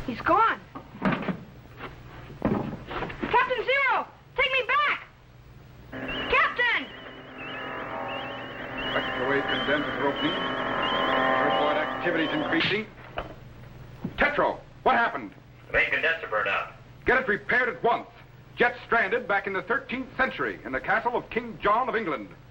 He's gone. Captain Zero, take me back! Captain! Spectrowave condensers opening. Earthwide activity's increasing. Tetro, what happened? The main condenser burned out. Get it repaired at once. Jet stranded back in the 13th century in the castle of King John of England.